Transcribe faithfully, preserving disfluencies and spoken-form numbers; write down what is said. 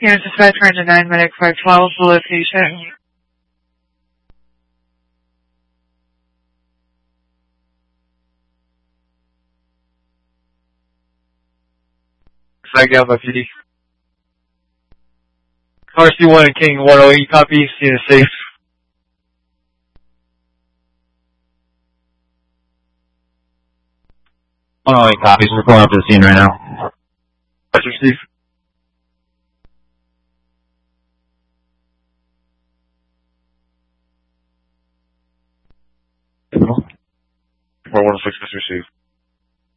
Unit dispatch range nine medic five twelve, the location. Flag down by P D. R C one and King one oh eight copies, unit safe. one oh eight copies, we're going up to the scene right now. That's received. four one six is received.